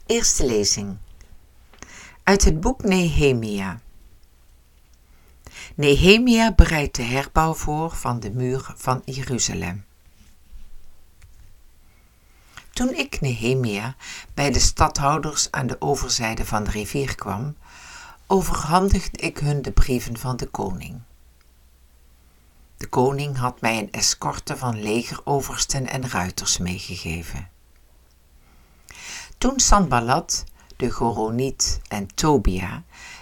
Eerste lezing uit het boek Nehemia. Nehemia bereidt de herbouw voor van de muur van Jeruzalem. Toen ik, Nehemia, bij de stadhouders aan de overzijde van de rivier kwam, overhandigde ik hun de brieven van de koning. De koning had mij een escorte van legeroversten en ruiters meegegeven. Toen Sanballat, de Goroniet en Tobia,